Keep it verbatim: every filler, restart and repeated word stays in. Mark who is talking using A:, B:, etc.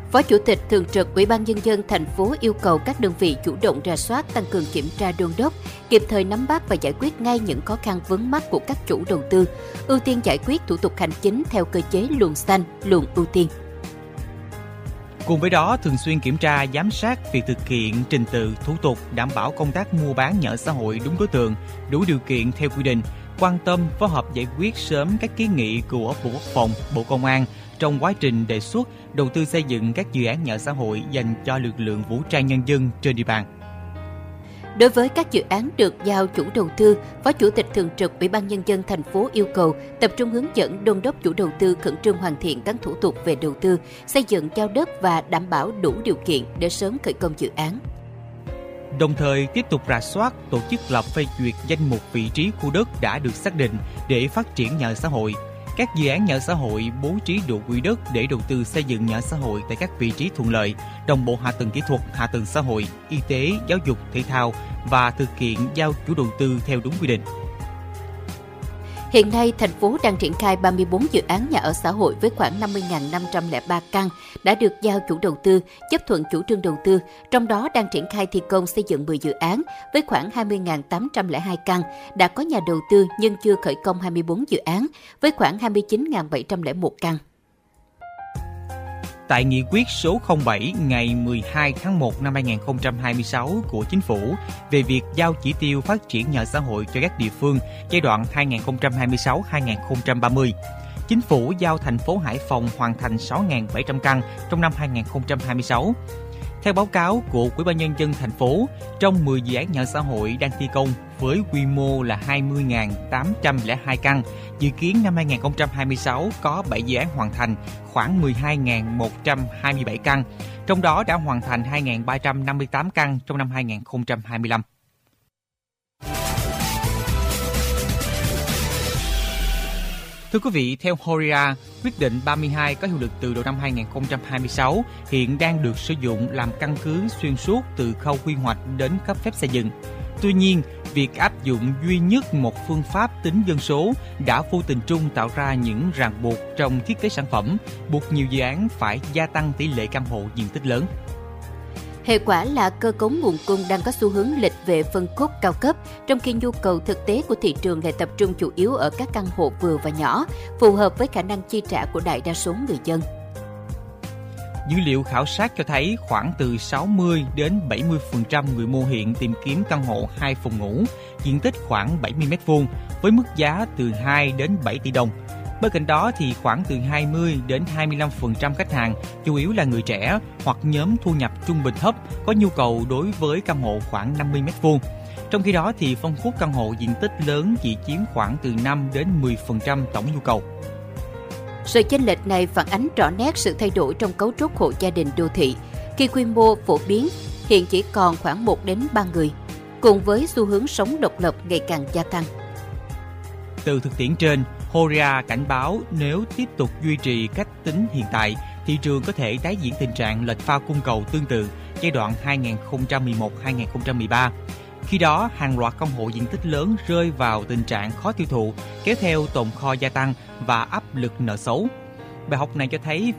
A: Phó Chủ tịch Thường trực Ủy ban Nhân dân thành phố yêu cầu các đơn vị chủ động rà soát, tăng cường kiểm tra đôn đốc, kịp thời nắm bắt và giải quyết ngay những khó khăn vướng mắc của các chủ đầu tư, ưu tiên giải quyết thủ tục hành chính theo cơ chế luồng xanh, luồng ưu tiên.
B: Cùng với đó, thường xuyên kiểm tra, giám sát việc thực hiện trình tự, thủ tục, đảm bảo công tác mua bán nhà ở xã hội đúng đối tượng, đủ điều kiện theo quy định, quan tâm phối hợp giải quyết sớm các kiến nghị của Bộ Quốc phòng, Bộ Công an trong quá trình đề xuất đầu tư xây dựng các dự án nhà ở xã hội dành cho lực lượng vũ trang nhân dân trên địa bàn.
A: Đối với các dự án được giao chủ đầu tư, Phó Chủ tịch Thường trực Ủy ban Nhân dân thành phố yêu cầu tập trung hướng dẫn đôn đốc chủ đầu tư khẩn trương hoàn thiện các thủ tục về đầu tư, xây dựng giao đất và đảm bảo đủ điều kiện để sớm khởi công dự án.
B: Đồng thời tiếp tục rà soát, tổ chức lập phê duyệt danh mục vị trí khu đất đã được xác định để phát triển nhà ở xã hội. Các dự án nhà ở xã hội bố trí đủ quỹ đất để đầu tư xây dựng nhà ở xã hội tại các vị trí thuận lợi, đồng bộ hạ tầng kỹ thuật, hạ tầng xã hội, y tế, giáo dục, thể thao và thực hiện giao chủ đầu tư theo đúng quy định.
A: Hiện nay, thành phố đang triển khai ba mươi tư dự án nhà ở xã hội với khoảng năm mươi nghìn năm trăm lẻ ba căn đã được giao chủ đầu tư, chấp thuận chủ trương đầu tư, trong đó đang triển khai thi công xây dựng mười dự án với khoảng hai mươi nghìn tám trăm lẻ hai căn, đã có nhà đầu tư nhưng chưa khởi công hai mươi tư dự án với khoảng hai mươi chín nghìn bảy trăm lẻ một căn.
B: Tại nghị quyết số không bảy ngày mười hai tháng một năm hai nghìn không trăm hai mươi sáu của Chính phủ về việc giao chỉ tiêu phát triển nhà ở xã hội cho các địa phương giai đoạn hai nghìn không trăm hai mươi sáu đến hai nghìn không trăm ba mươi, Chính phủ giao thành phố Hải Phòng hoàn thành sáu nghìn bảy trăm căn trong năm hai nghìn không trăm hai mươi sáu. Theo báo cáo của Ủy ban Nhân dân thành phố, trong mười dự án nhà ở xã hội đang thi công với quy mô là hai mươi nghìn tám trăm lẻ hai căn, dự kiến năm hai nghìn không trăm hai mươi sáu có bảy dự án hoàn thành, khoảng mười hai nghìn một trăm hai mươi bảy căn, trong đó đã hoàn thành hai nghìn ba trăm năm mươi tám căn trong năm hai nghìn không trăm hai mươi lăm. Thưa quý vị, theo Horia, quyết định ba mươi hai có hiệu lực từ đầu năm hai nghìn không trăm hai mươi sáu hiện đang được sử dụng làm căn cứ xuyên suốt từ khâu quy hoạch đến cấp phép xây dựng. Tuy nhiên, việc áp dụng duy nhất một phương pháp tính dân số đã vô tình trung tạo ra những ràng buộc trong thiết kế sản phẩm, buộc nhiều dự án phải gia tăng tỷ lệ căn hộ diện tích lớn.
A: Hệ quả là cơ cấu nguồn cung đang có xu hướng lệch về phân khúc cao cấp, trong khi nhu cầu thực tế của thị trường lại tập trung chủ yếu ở các căn hộ vừa và nhỏ, phù hợp với khả năng chi trả của đại đa số người dân.
B: Dữ liệu khảo sát cho thấy khoảng từ sáu mươi đến bảy mươi phần trăm người mua hiện tìm kiếm căn hộ hai phòng ngủ, diện tích khoảng bảy mươi mét vuông, với mức giá từ hai đến bảy tỷ đồng. Bên cạnh đó thì khoảng từ hai mươi đến hai mươi lăm phần trăm khách hàng, chủ yếu là người trẻ hoặc nhóm thu nhập trung bình thấp, có nhu cầu đối với căn hộ khoảng năm mươi mét vuông. Trong khi đó thì phân khúc căn hộ diện tích lớn chỉ chiếm khoảng từ năm đến mười phần trăm tổng nhu cầu.
A: Sự chênh lệch này phản ánh rõ nét sự thay đổi trong cấu trúc hộ gia đình đô thị, khi quy mô phổ biến hiện chỉ còn khoảng một đến ba người, cùng với xu hướng sống độc lập ngày càng gia tăng.
B: Từ thực tiễn trên, Horia cảnh báo nếu tiếp tục duy trì cách tính hiện tại, thị trường có thể tái diễn tình trạng lệch pha cung cầu tương tự giai đoạn hai nghìn không trăm mười một đến hai nghìn không trăm mười ba. Khi đó, hàng loạt căn hộ diện tích lớn rơi vào tình trạng khó tiêu thụ, kéo theo tồn kho gia tăng và áp lực nợ xấu. Bài học này cho thấy